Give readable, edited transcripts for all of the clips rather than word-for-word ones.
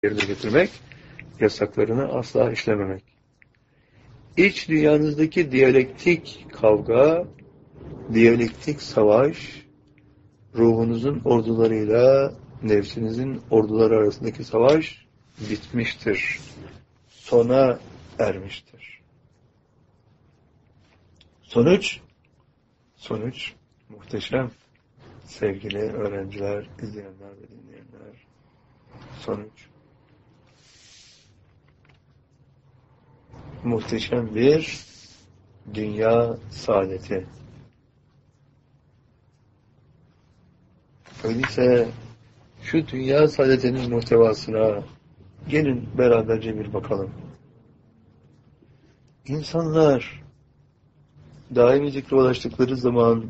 yerine getirmek, yasaklarını asla işlememek. İç dünyanızdaki diyalektik kavga, diyalektik savaş, ruhunuzun ordularıyla nefsinizin orduları arasındaki savaş bitmiştir. Sona ermiştir. Sonuç muhteşem. Sevgili öğrenciler, izleyenler ve dinleyenler. Sonuç muhteşem bir dünya saadeti. Öyleyse şu dünya saadetinin muhtevasına gelin beraberce bir bakalım. İnsanlar daimi zikre ulaştıkları zaman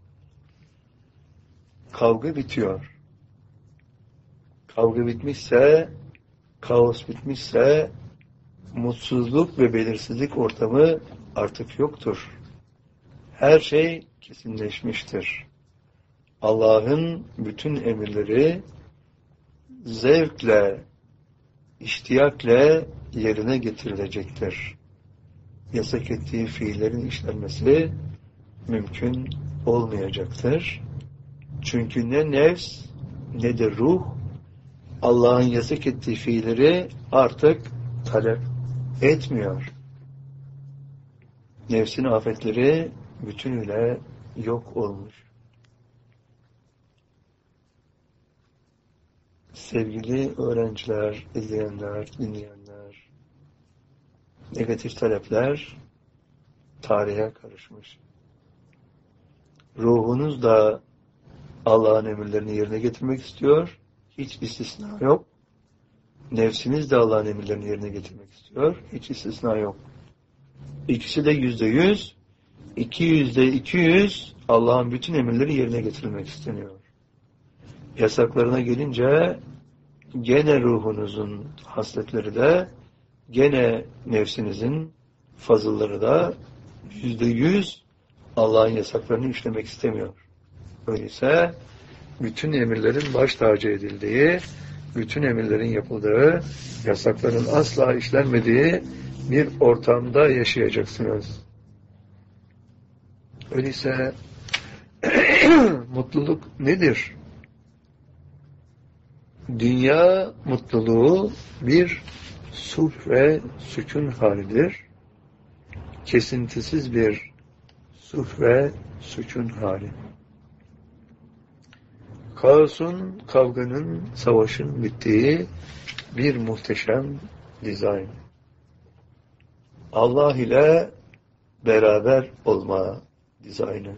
kavga bitiyor. Kavga bitmişse, kaos bitmişse, mutsuzluk ve belirsizlik ortamı artık yoktur. Her şey kesinleşmiştir. Allah'ın bütün emirleri zevkle, iştiyakle yerine getirilecektir. Yasak ettiği fiillerin işlenmesi mümkün olmayacaktır. Çünkü ne nefs ne de ruh Allah'ın yasak ettiği fiilleri artık talep etmiyor. Nefsin afetleri bütünüyle yok olmuş. Sevgili öğrenciler, izleyenler, dinleyenler, negatif talepler tarihe karışmış. Ruhunuz da Allah'ın emirlerini yerine getirmek istiyor. Hiç istisna yok. Nefsiniz de Allah'ın emirlerini yerine getirmek istiyor. Hiç istisna yok. İkisi de %100, 200 Allah'ın bütün emirleri yerine getirilmek isteniyor. Yasaklarına gelince gene ruhunuzun hasletleri de, gene nefsinizin fazılları da %100 Allah'ın yasaklarını işlemek istemiyor. Öyleyse bütün emirlerin baş tacı edildiği, bütün emirlerin yapıldığı, yasakların asla işlenmediği bir ortamda yaşayacaksınız. Öyleyse mutluluk nedir? Dünya mutluluğu bir sulh ve sükun halidir. Kesintisiz bir sulh ve sükun hali. Kaosun, kavganın, savaşın bittiği bir muhteşem dizayn. Allah ile beraber olma dizaynı.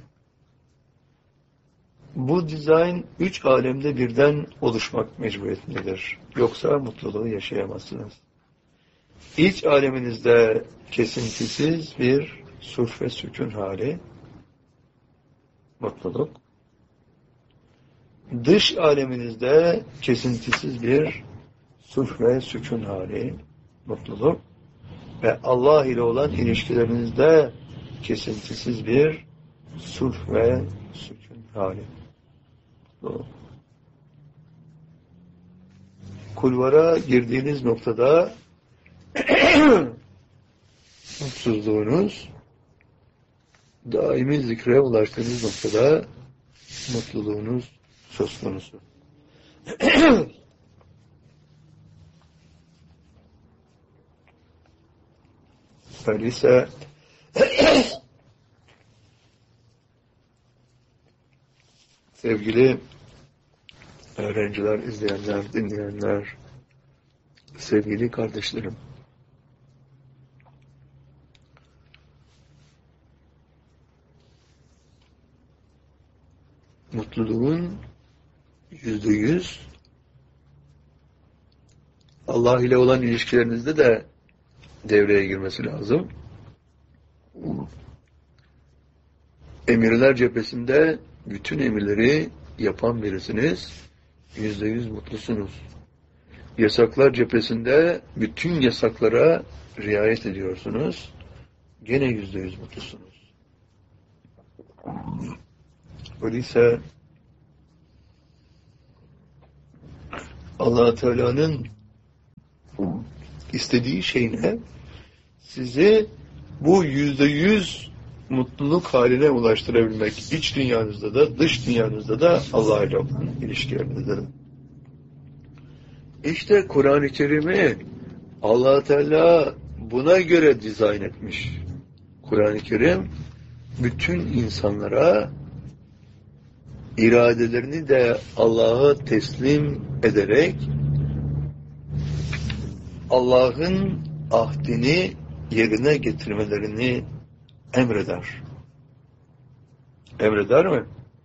Bu dizayn 3 alemde birden oluşmak mecburiyetindedir. Yoksa mutluluğu yaşayamazsınız. İç aleminizde kesintisiz bir sulh ve sükun hali, mutluluk. Dış aleminizde kesintisiz bir sulh ve sükun hali, mutluluk. Ve Allah ile olan ilişkilerinizde kesintisiz bir sulh ve sükun hali. Kulvara girdiğiniz noktada mutsuzluğunuz, daimi zikre ulaştığınız noktada mutluluğunuz söz konusu. Öyleyse sevgili öğrenciler, izleyenler, dinleyenler, sevgili kardeşlerim, mutluluğun %100 Allah ile olan ilişkilerinizde de devreye girmesi lazım. Emirler cephesinde bütün emirleri yapan birisiniz, %100 mutlusunuz. Yasaklar cephesinde bütün yasaklara riayet ediyorsunuz, gene %100 mutlusunuz. Öyleyse Allah-u Teala'nın İstediği şey ne? Sizi bu %100 mutluluk haline ulaştırabilmek. İç dünyanızda da, dış dünyanızda da Allah ile olan ilişkilerinizde de. İşte Kur'an-ı Kerim'i Allah Teala buna göre dizayn etmiş. Kur'an-ı Kerim bütün insanlara iradelerini de Allah'a teslim ederek Allah'ın ahdini yerine getirmelerini emreder. Emreder mi?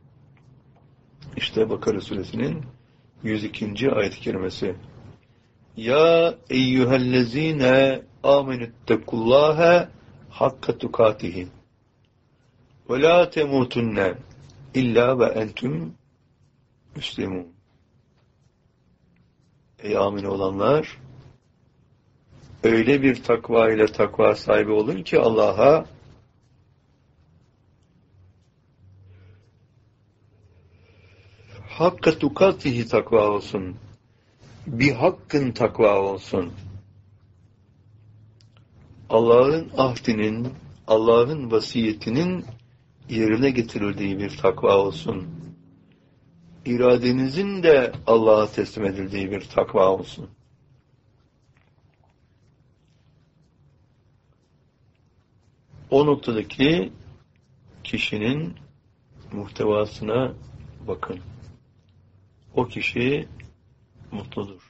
İşte Bakara suresinin 102. ayet-i kerimesi. Ya eyyühellezine amenüttekullâhe hakka tukatihi ve la temutunne illa ve entüm müslimun. Ey amin olanlar, öyle bir takva ile takva sahibi olun ki Allah'a hakka tukatihi takva olsun. Bir hakkın takva olsun. Allah'ın ahdinin, Allah'ın vasiyetinin yerine getirildiği bir takva olsun. İradenizin de Allah'a teslim edildiği bir takva olsun. O noktadaki kişinin muhtevasına bakın. O kişi mutludur.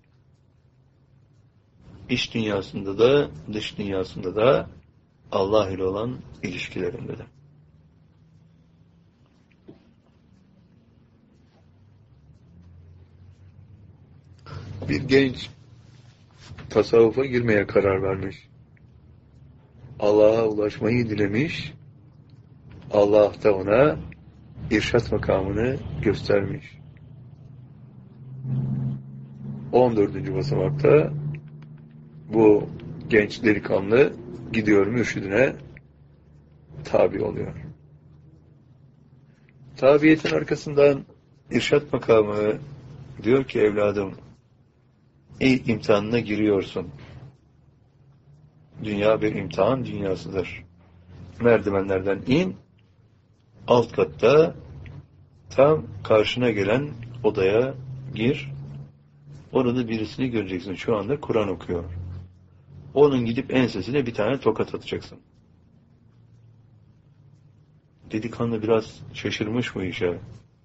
İç dünyasında da, dış dünyasında da Allah ile olan ilişkilerinde de. Bir genç tasavvufa girmeye karar vermiş. Allah'a ulaşmayı dilemiş. Allah da ona irşat makamını göstermiş. 14. basamakta bu genç delikanlı gidiyor mürşidine tabi oluyor. Tabiyetin arkasından irşat makamı diyor ki evladım, imtihanına giriyorsun. Dünya bir imtihan dünyasıdır. Merdivenlerden in, alt katta tam karşına gelen odaya gir. Orada birisini göreceksin. Şu anda Kur'an okuyor. Onun gidip ensesine bir tane tokat atacaksın. Delikanlı biraz şaşırmış bu işe.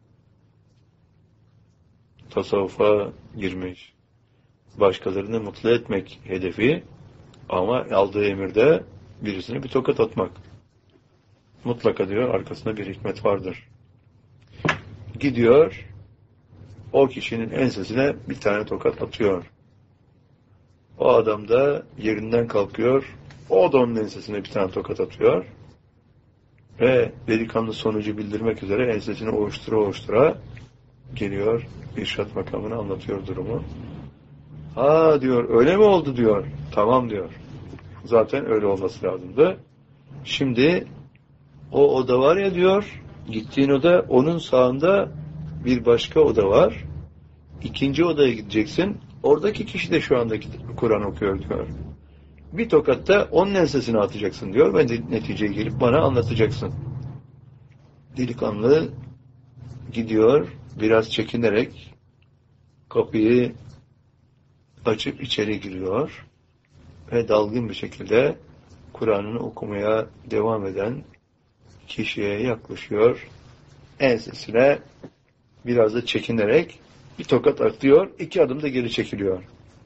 Tasavvufa girmiş. Başkalarını mutlu etmek hedefi ama aldığı emirde birisine bir tokat atmak. Mutlaka diyor arkasında bir hikmet vardır. Gidiyor, o kişinin ensesine bir tane tokat atıyor. O adam da yerinden kalkıyor, o da onun ensesine bir tane tokat atıyor. Ve delikanlı sonucu bildirmek üzere ensesini ovuştura geliyor, irşat makamına anlatıyor durumu. Ha diyor, öyle mi oldu diyor. Tamam diyor. Zaten öyle olması lazımdı. Şimdi o oda var ya diyor, gittiğin oda, onun sağında bir başka oda var. İkinci odaya gideceksin. Oradaki kişi de şu andaki Kur'an okuyor diyor. Bir tokatta onun ensesine atacaksın diyor. Ben de neticeye gelip bana anlatacaksın. Delikanlı gidiyor, biraz çekinerek kapıyı açıp içeri giriyor ve dalgın bir şekilde Kur'an'ını okumaya devam eden kişiye yaklaşıyor. Ensesine biraz da çekinerek bir tokat atıyor, 2 adım da geri çekiliyor.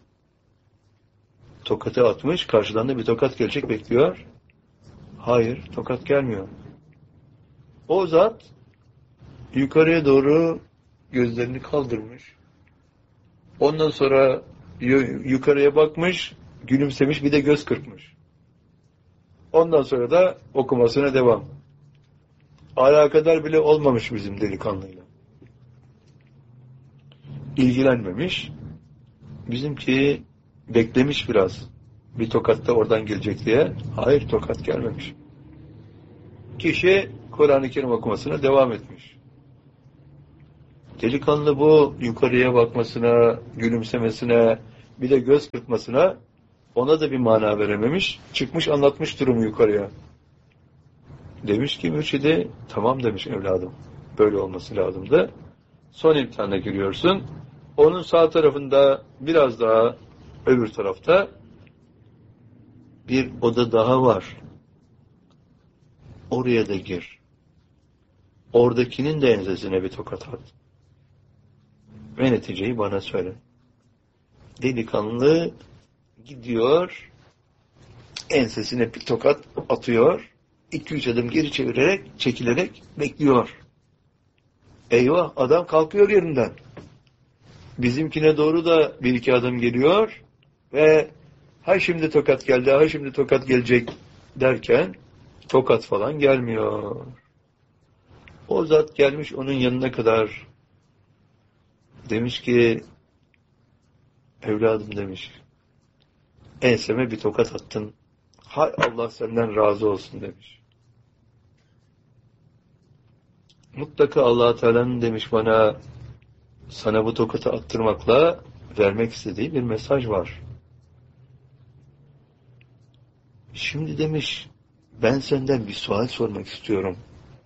Tokatı atmış, karşıdan da bir tokat gelecek bekliyor. Hayır, tokat gelmiyor. O zat yukarıya doğru gözlerini kaldırmış. Ondan sonra yukarıya bakmış, gülümsemiş, bir de göz kırpmış. Ondan sonra da okumasına devam. Alakadar bile olmamış bizim delikanlıyla. İlgilenmemiş. Bizimki beklemiş biraz. Bir tokat da oradan gelecek diye. Hayır, tokat gelmemiş. Kişi Kur'an-ı Kerim okumasına devam etmiş. Delikanlı bu yukarıya bakmasına, gülümsemesine, Bir de göz kırpmasına ona da bir mana verememiş. Çıkmış anlatmış durumu yukarıya. Demiş ki mürşidi, tamam demiş evladım. Böyle olması lazımdı. Son imtihana giriyorsun. Onun sağ tarafında biraz daha öbür tarafta bir oda daha var. Oraya da gir. Oradakinin de ensesine bir tokat at. Ve neticeyi bana söyle. Delikanlı gidiyor, ensesine bir tokat atıyor, 2-3 adım geri çekilerek bekliyor. Eyvah, adam kalkıyor yerinden. Bizimkine doğru da 1-2 adım geliyor ve ha şimdi tokat geldi, ha şimdi tokat gelecek derken tokat falan gelmiyor. O zat gelmiş onun yanına kadar, demiş ki evladım demiş, enseme bir tokat attın. Hay Allah senden razı olsun demiş. Mutlaka Allah Teala'nın demiş bana sana bu tokatı attırmakla vermek istediği bir mesaj var. Şimdi demiş ben senden bir sual sormak istiyorum.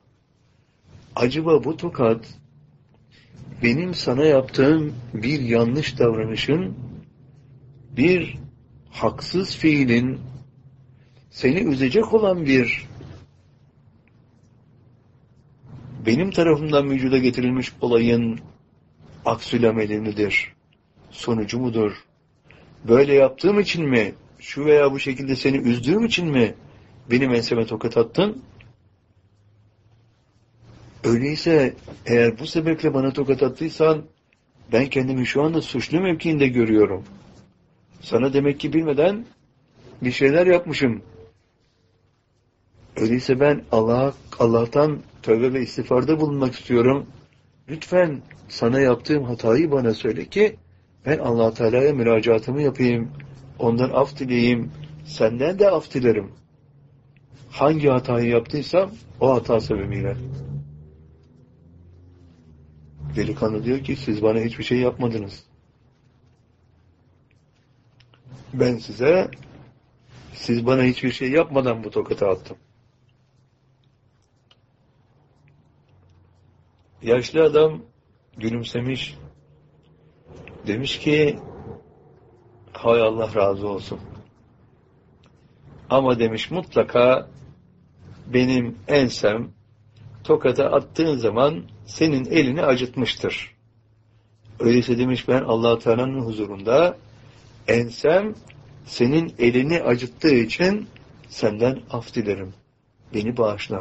Acaba bu tokat benim sana yaptığım bir yanlış davranışın, bir haksız fiilin, seni üzecek olan bir benim tarafımdan vücuda getirilmiş olayın aksülameli midir? Sonucu mudur? Böyle yaptığım için mi? Şu veya bu şekilde seni üzdüğüm için mi benim enseme tokat attın? Öyleyse eğer bu sebeple bana tokat attıysan ben kendimi şu anda suçlu mevkiinde görüyorum. Sana demek ki bilmeden bir şeyler yapmışım. Öyleyse ben Allah'tan tövbe ve istiğfarda bulunmak istiyorum. Lütfen sana yaptığım hatayı bana söyle ki ben Allah Teala'ya müracaatımı yapayım. Ondan af dileyeyim. Senden de af dilerim. Hangi hatayı yaptıysam o hata sebebiyle. Delikanlı diyor ki siz bana hiçbir şey yapmadınız. Ben siz bana hiçbir şey yapmadan bu tokatı attım. Yaşlı adam gülümsemiş. Demiş ki hay Allah razı olsun. Ama demiş mutlaka benim ensem tokata attığın zaman senin elini acıtmıştır. Öyleyse demiş ben Allah Teala'nın huzurunda ensem senin elini acıttığı için senden af dilerim. Beni bağışla.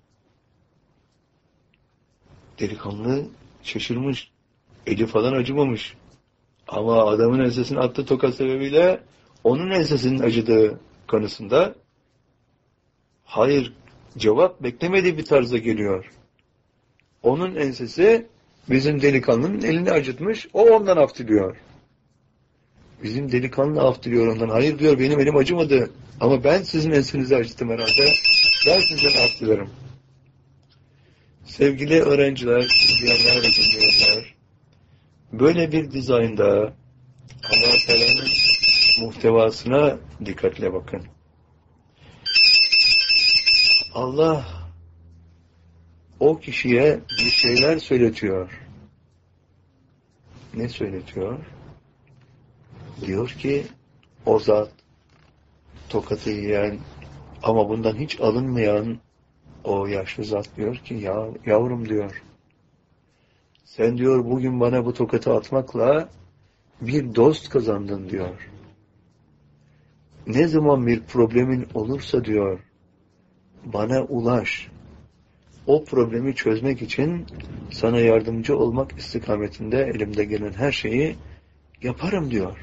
Delikanlı şaşırmış. Eli falan acımamış. Ama adamın ensesine attığı tokat sebebiyle onun ensesinin acıdığı kanısında hayır cevap beklemediği bir tarzda geliyor. Onun ensesi bizim delikanlının elini acıtmış. O ondan af diliyor. Bizim delikanlı af diliyor ondan. Hayır diyor benim elim acımadı. Ama ben sizin ensenizi acıttım herhalde. Ben sizden af dilerim. Sevgili öğrenciler, izleyenler ve dinleyenler, böyle bir dizaynda Allah Teala'nın muhtevasına dikkatle bakın. Allah o kişiye bir şeyler söyletiyor. Ne söyletiyor? Diyor ki o zat tokatı yiyen ama bundan hiç alınmayan o yaşlı zat diyor ki ya yavrum diyor sen diyor bugün bana bu tokatı atmakla bir dost kazandın diyor. Ne zaman bir problemin olursa diyor bana ulaş. O problemi çözmek için sana yardımcı olmak istikametinde elimde gelen her şeyi yaparım diyor.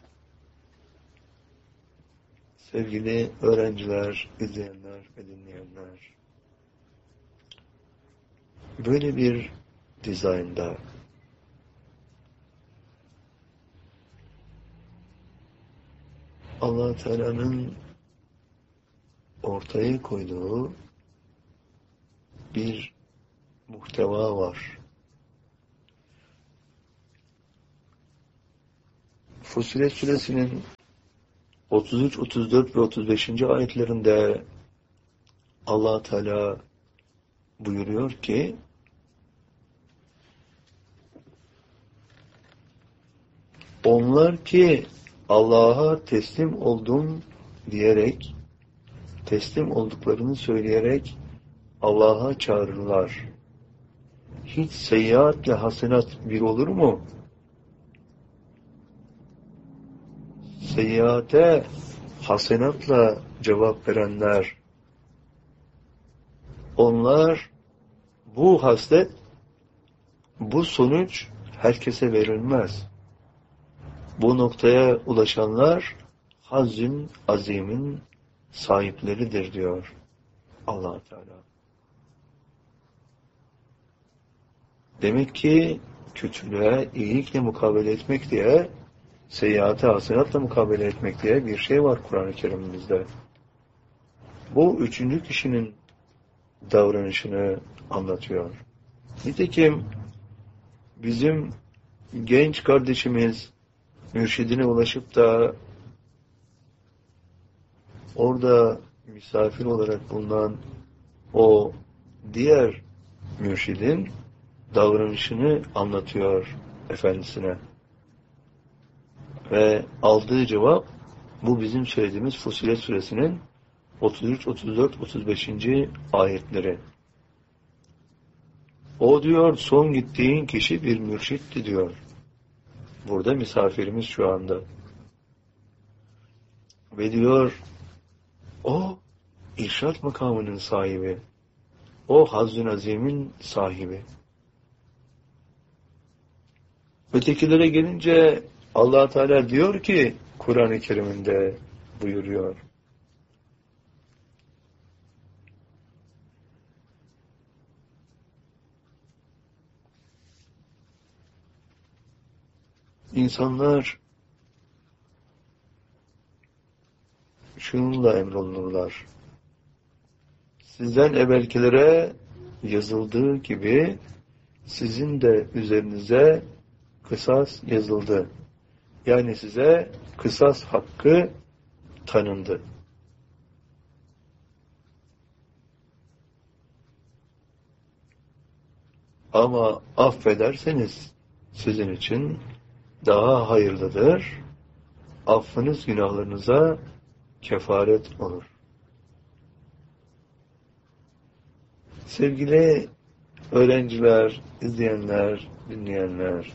Sevgili öğrenciler, izleyenler ve dinleyenler, böyle bir dizaynda Allah Teala'nın ortaya koyduğu bir muhteva var. Fussilet suresinin 33, 34 ve 35. ayetlerinde Allah Teala buyuruyor ki onlar ki Allah'a teslim oldum diyerek, teslim olduklarını söyleyerek Allah'a çağırırlar. Hiç seyyiatle hasenat bir olur mu? Seyyiate hasenatla cevap verenler, onlar, bu haslet, bu sonuç herkese verilmez. Bu noktaya ulaşanlar hazzün azimin sahipleridir diyor Allah Teala. Demek ki kötülüğe iyilikle mukabele etmek diye, seyyiate hasenatla mukabele etmek diye bir şey var Kur'an-ı Kerim'imizde. Bu üçüncü kişinin davranışını anlatıyor. Nitekim bizim genç kardeşimiz mürşidine ulaşıp da orada misafir olarak bulunan o diğer mürşidin davranışını anlatıyor efendisine. Ve aldığı cevap bu bizim söylediğimiz Fussilet suresinin 33, 34, 35. ayetleri. O diyor son gittiğin kişi bir mürşitti diyor. Burada misafirimiz şu anda. Ve diyor o irşad makamının sahibi. O Hazzün Azim'in sahibi. Ötekilere gelince Allah Teala diyor ki Kur'an-ı Kerim'inde buyuruyor. İnsanlar şununla emrolunurlar. Sizden evvelkilere yazıldığı gibi sizin de üzerinize kısas yazıldı. Yani size kısas hakkı tanındı. Ama affederseniz sizin için daha hayırlıdır. Affınız günahlarınıza kefaret olur. Sevgili öğrenciler, izleyenler, dinleyenler,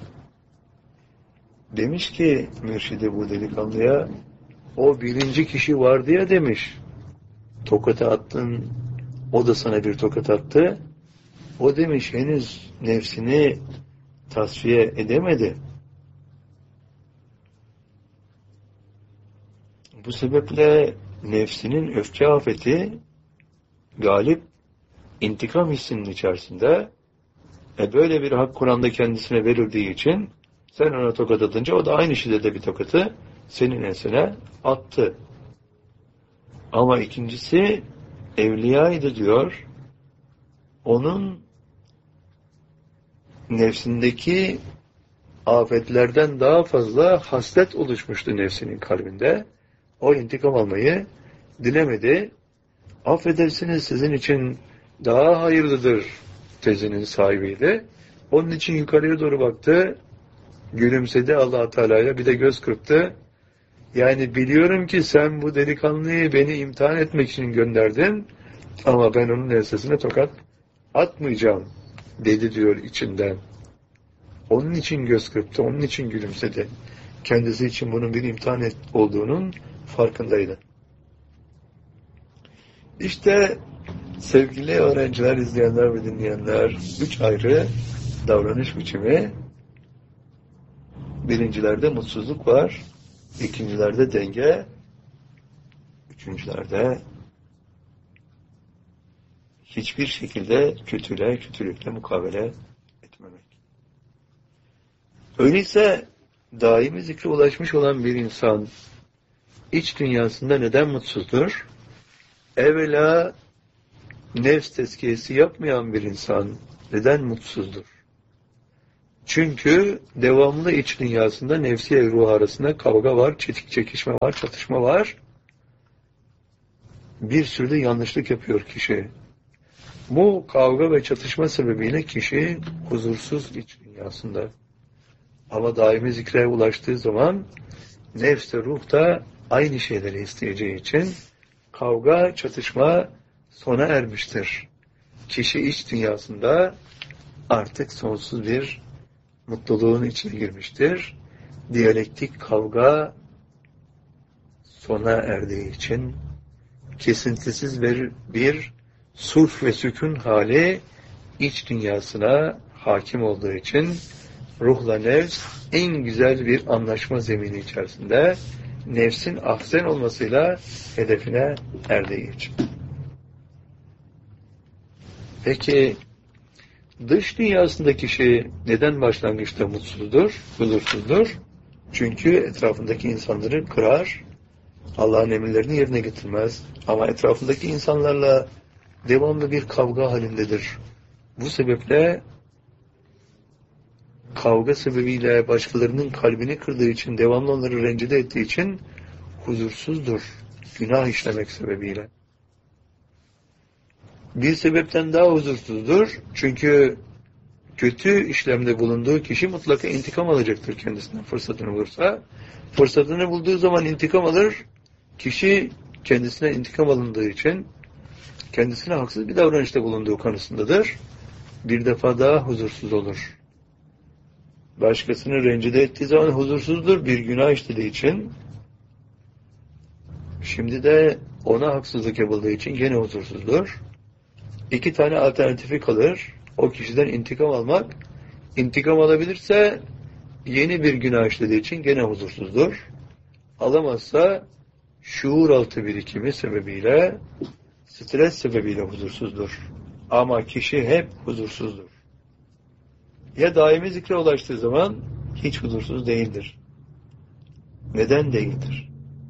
demiş ki mürşidi bu delikanlıya, o birinci kişi vardı ya demiş, tokatı attın, o da sana bir tokat attı, o demiş henüz nefsini tasfiye edemedi. Bu sebeple nefsinin öfke afeti galip, intikam hissinin içerisinde, böyle bir hak Kur'an'da kendisine verildiği için sen ona tokat atınca o da aynı şiddette bir tokatı senin ensene attı. Ama ikincisi evliyaydı diyor. Onun nefsindeki afetlerden daha fazla haslet oluşmuştu nefsinin kalbinde. O intikam almayı dilemedi. Affedersiniz sizin için daha hayırlıdır tezinin sahibiydi. Onun için yukarıya doğru baktı, gülümsedi Allah Teala'ya, bir de göz kırptı. Yani biliyorum ki sen bu delikanlıyı beni imtihan etmek için gönderdin ama ben onun ensesine tokat atmayacağım dedi diyor içinden. Onun için göz kırptı, onun için gülümsedi. Kendisi için bunun bir imtihan olduğunun farkındaydı. İşte sevgili öğrenciler, izleyenler ve dinleyenler, 3 ayrı davranış biçimi. Birincilerde mutsuzluk var, ikincilerde denge, üçüncülerde hiçbir şekilde kötülükle mukabele etmemek. Öyleyse daimi zikre ulaşmış olan bir insan iç dünyasında neden mutsuzdur? Evvela nefs tezkiyesi yapmayan bir insan neden mutsuzdur? Çünkü devamlı iç dünyasında nefsi ve ruh arasında kavga var, çekişme var, çatışma var. Bir sürü de yanlışlık yapıyor kişi. Bu kavga ve çatışma sebebiyle kişi huzursuz iç dünyasında. Ama daimi zikre ulaştığı zaman nefs de ruh da aynı şeyleri isteyeceği için kavga, çatışma sona ermiştir. Kişi iç dünyasında artık sonsuz bir mutluluğun içine girmiştir. Diyalektik kavga sona erdiği için kesintisiz bir sulh ve sükun hali iç dünyasına hakim olduğu için ruhla nefs en güzel bir anlaşma zemini içerisinde nefsin ahsen olmasıyla hedefine erdiği için. Peki dış dünyasındaki kişi neden başlangıçta mutsuzdur, huzursuzdur? Çünkü etrafındaki insanları kırar, Allah'ın emirlerini yerine getirmez. Ama etrafındaki insanlarla devamlı bir kavga halindedir. Bu sebeple kavga sebebiyle başkalarının kalbini kırdığı için, devamlı onları rencide ettiği için huzursuzdur. Günah işlemek sebebiyle. Bir sebepten daha huzursuzdur. Çünkü kötü işlemde bulunduğu kişi mutlaka intikam alacaktır kendisinden fırsatını bulursa. Fırsatını bulduğu zaman intikam alır. Kişi kendisine intikam alındığı için kendisine haksız bir davranışta bulunduğu kanısındadır. Bir defa daha huzursuz olur. Başkasını rencide ettiği zaman huzursuzdur. Bir günah işlediği için. Şimdi de ona haksızlık yapıldığı için gene huzursuzdur. İki tane alternatifi kalır. O kişiden intikam almak. İntikam alabilirse yeni bir günah işlediği için gene huzursuzdur. Alamazsa şuur altı birikimi sebebiyle, stres sebebiyle huzursuzdur. Ama kişi hep huzursuzdur. Ya daimi zikre ulaştığı zaman hiç huzursuz değildir. Neden değildir?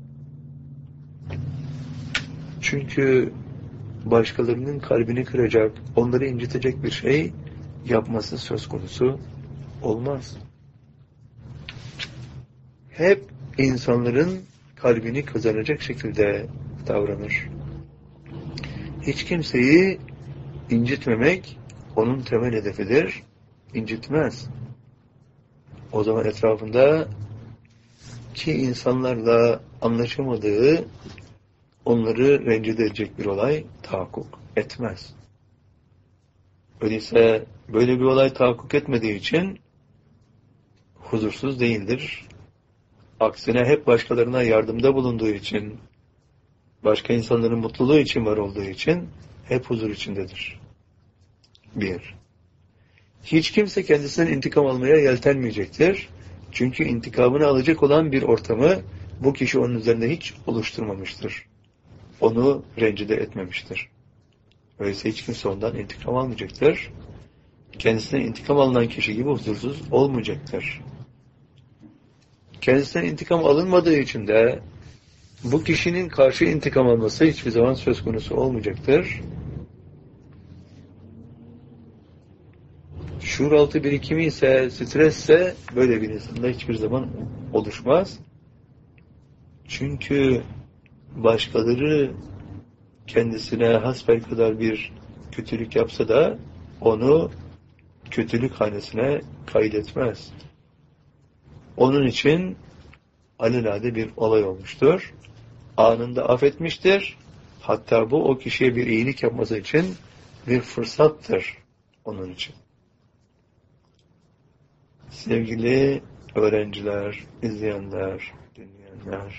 Çünkü başkalarının kalbini kıracak, onları incitecek bir şey yapması söz konusu olmaz. Hep insanların kalbini kazanacak şekilde davranır. Hiç kimseyi incitmemek onun temel hedefidir. İncitmez. O zaman etrafında ki insanlarla anlaşamadığı, onları rencide edecek bir olay tahakkuk etmez. Öyleyse böyle bir olay tahakkuk etmediği için huzursuz değildir. Aksine hep başkalarına yardımda bulunduğu için, başka insanların mutluluğu için var olduğu için hep huzur içindedir. Bir. Hiç kimse kendisinden intikam almaya yeltenmeyecektir. Çünkü intikamını alacak olan bir ortamı bu kişi onun üzerinde hiç oluşturmamıştır. Onu rencide etmemiştir. Öyleyse hiç kimse ondan intikam almayacaktır. Kendisinden intikam alınan kişi gibi huzursuz olmayacaktır. Kendisinden intikam alınmadığı için de bu kişinin karşı intikam alması hiçbir zaman söz konusu olmayacaktır. Şuur altı birikimi ise, stresse böyle bir insanda hiçbir zaman oluşmaz. Çünkü başkaları kendisine hasbelkader bir kötülük yapsa da onu kötülük hanesine kaydetmez. Onun için alelade bir olay olmuştur. Anında affetmiştir. Hatta bu o kişiye bir iyilik yapması için bir fırsattır onun için. Sevgili öğrenciler, izleyenler, dinleyenler,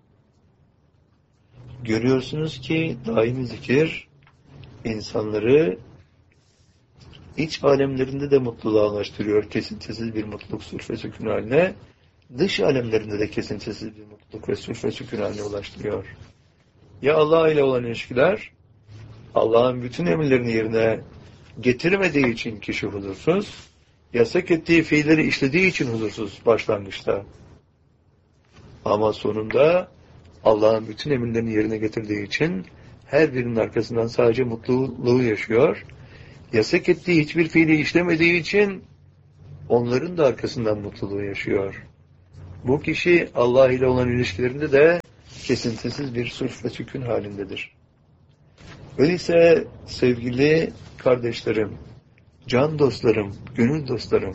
görüyorsunuz ki daimi zikir insanları iç alemlerinde de mutluluğa ulaştırıyor. Kesintisiz bir mutluluk, sülf ve sükun haline. Dış alemlerinde de kesintisiz bir mutluluk ve sülf ve sükun haline ulaştırıyor. Ya Allah ile olan ilişkiler, Allah'ın bütün emirlerini yerine getirmediği için kişi huzursuz, yasak ettiği fiilleri işlediği için huzursuz başlangıçta. Ama sonunda Allah'ın bütün emirlerini yerine getirdiği için her birinin arkasından sadece mutluluğu yaşıyor. Yasak ettiği hiçbir fiili işlemediği için onların da arkasından mutluluğu yaşıyor. Bu kişi Allah ile olan ilişkilerinde de kesintisiz bir sulh ve sükun halindedir. Öyleyse sevgili kardeşlerim, can dostlarım, gönül dostlarım,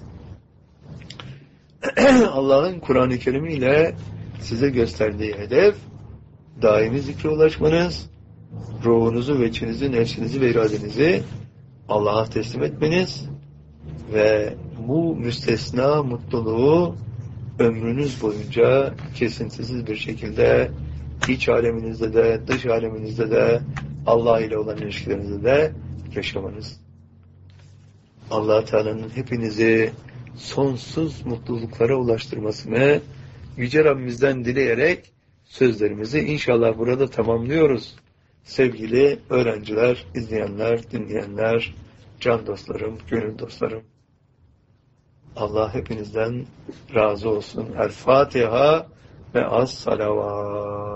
Allah'ın Kur'an-ı Kerim ile size gösterdiği hedef, daimi zikre ulaşmanız, ruhunuzu ve içinizi, nefsinizi ve iradenizi Allah'a teslim etmeniz ve bu müstesna mutluluğu ömrünüz boyunca kesintisiz bir şekilde iç aleminizde de, dış aleminizde de, Allah ile olan ilişkilerinizde de yaşamanız. Allah Teala'nın hepinizi sonsuz mutluluklara ulaştırmasını Yüce Rabbimizden dileyerek sözlerimizi inşallah burada tamamlıyoruz. Sevgili öğrenciler, izleyenler, dinleyenler, can dostlarım, gönül dostlarım. Allah hepinizden razı olsun. El Fatiha ve as salavat.